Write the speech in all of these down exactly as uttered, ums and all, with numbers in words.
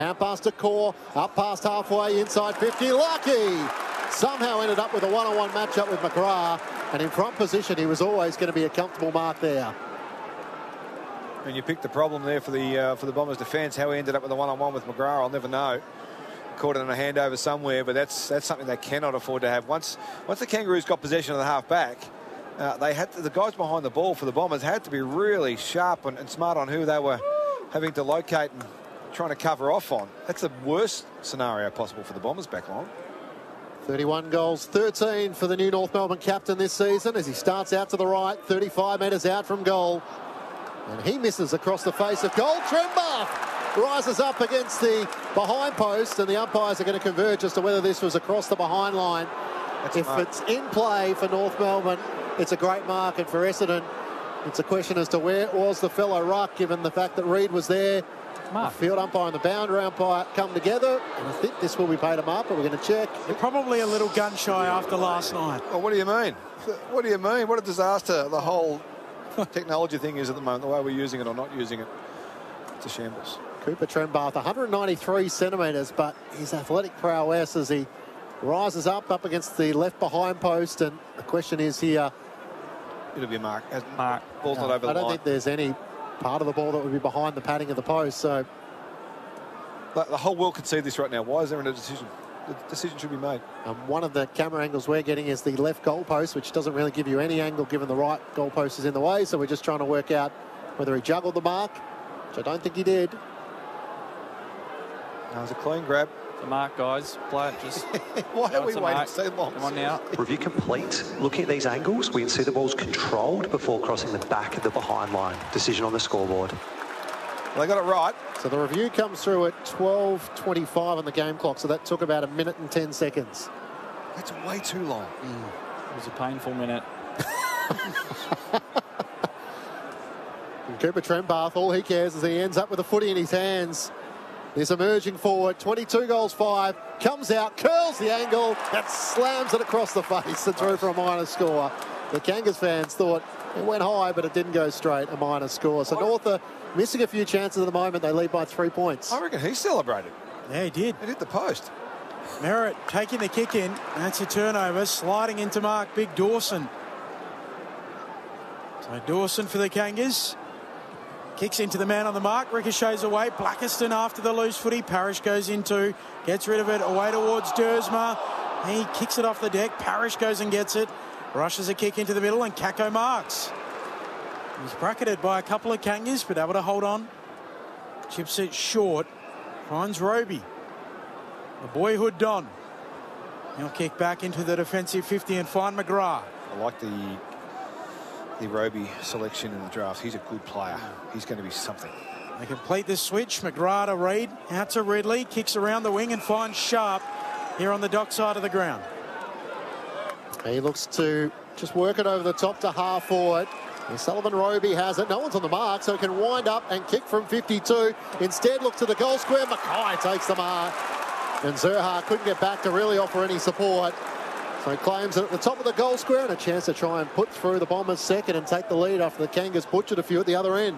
Out past a core, up past halfway, inside fifty, Lucky! Somehow ended up with a one-on-one matchup with McGrath, and in front position he was always going to be a comfortable mark there. And you picked the problem there for the uh, for the Bombers' defence. How he ended up with a one-on-one with McGrath, I'll never know. Caught it on a handover somewhere, but that's that's something they cannot afford to have. Once once the Kangaroos got possession of the half-back, uh, they had to, the guys behind the ball for the Bombers had to be really sharp and, and smart on who they were having to locate and trying to cover off on. That's the worst scenario possible for the Bombers back line. thirty-one goals, thirteen for the new North Melbourne captain this season as he starts out to the right, thirty-five metres out from goal. And he misses across the face of goal. Trembath rises up against the behind post, and the umpires are going to converge as to whether this was across the behind line. That's if it's in play for North Melbourne, it's a great mark, and for Essendon, it's a question as to where was the fellow ruck, given the fact that Reid was there. Mark. The field umpire and the boundary umpire come together, and I think this will be paid a mark, but we're going to check. They're probably a little gun shy after last night. Well, what do you mean? What do you mean? What a disaster the whole technology thing is at the moment, the way we're using it or not using it. It's a shambles. Cooper Trembath, one hundred ninety-three centimetres, but his athletic prowess as he rises up, up against the left behind post, and the question is here. It'll be a mark. Mark. Ball's no, not over the I don't line. think there's any part of the ball that would be behind the padding of the post, so the, the whole world can see this right now. Why is there a decision? The decision should be made. Um, one of the camera angles we're getting is the left goalpost, which doesn't really give you any angle given the right goalpost is in the way, so we're just trying to work out whether he juggled the mark, which I don't think he did. That was a clean grab. The mark, guys. Play it. Just why are we waiting mark. so long? Come on now. Review complete. Looking at these angles, we can see the ball's controlled before crossing the back of the behind line. Decision on the scoreboard. Well, they got it right. So the review comes through at twelve twenty-five on the game clock, so that took about a minute and ten seconds. That's way too long. Mm. It was a painful minute. And Cooper Trembath, all he cares is he ends up with a footy in his hands. This emerging forward, twenty-two goals, five, comes out, curls the angle, and slams it across the face and through for a minor score. The Kangas fans thought it went high, but it didn't go straight, a minor score. So North are missing a few chances at the moment. They lead by three points. I reckon he celebrated. Yeah, he did. It hit the post. Merritt taking the kick in. That's a turnover, sliding into mark, Big Dawson. So Dawson for the Kangas. Kicks into the man on the mark, ricochets away. Blackiston after the loose footy. Parrish goes into, gets rid of it, away towards Dersma. He kicks it off the deck. Parrish goes and gets it. Rushes a kick into the middle, and Kako marks. He's bracketed by a couple of Kangas, but able to hold on. Chips it short. Finds Roby. The boyhood Don. He'll kick back into the defensive fifty and find McGrath. I like the the Roby selection in the draft. He's a good player. He's going to be something. They complete the switch. McGrath to Reid. Out to Ridley. Kicks around the wing and finds Sharp here on the dock side of the ground. He looks to just work it over the top to half forward. And Sullivan Roby has it. No one's on the mark, so he can wind up and kick from fifty-two. Instead, look to the goal square. Mackay takes the mark. And Zurhaar couldn't get back to really offer any support. So he claims it at the top of the goal square and a chance to try and put through the Bombers second and take the lead after the Kangas butchered a few at the other end.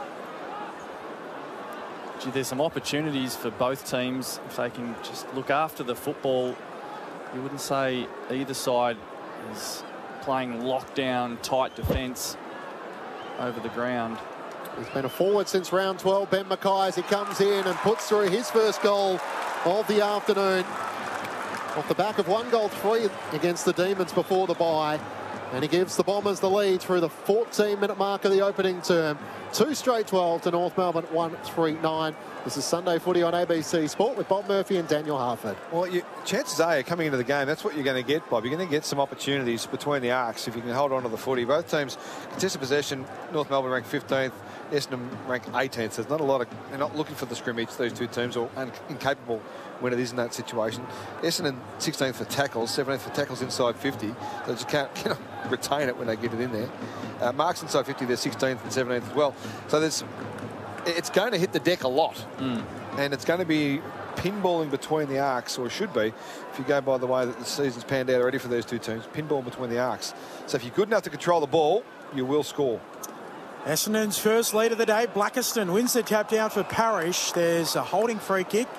Gee, there's some opportunities for both teams if they can just look after the football. You wouldn't say either side is playing lockdown, tight defence over the ground. He's been a forward since round twelve, Ben Mackay, as he comes in and puts through his first goal of the afternoon. Off the back of one goal, three against the Demons before the bye. And he gives the Bombers the lead through the fourteen minute mark of the opening term. Two straight twelve to North Melbourne, one three nine. This is Sunday Footy on A B C Sport with Bob Murphy and Daniel Harford. Well, you, chances are, coming into the game, that's what you're going to get, Bob. You're going to get some opportunities between the arcs if you can hold on to the footy. Both teams contested possession. North Melbourne ranked fifteenth, Essendon ranked eighteenth. So there's not a lot of, they're not looking for the scrimmage, these two teams, or incapable when it is in that situation. Essendon sixteenth for tackles, seventeenth for tackles inside fifty. They just can't, cannot retain it when they get it in there. Uh, marks inside fifty, they're sixteenth and seventeenth as well. So there's, it's going to hit the deck a lot. Mm. And it's going to be pinballing between the arcs, or it should be, if you go by the way that the season's panned out already for these two teams, pinball between the arcs. So if you're good enough to control the ball, you will score. Essendon's first lead of the day. Blackiston wins the tap down for Parrish. There's a holding free kick.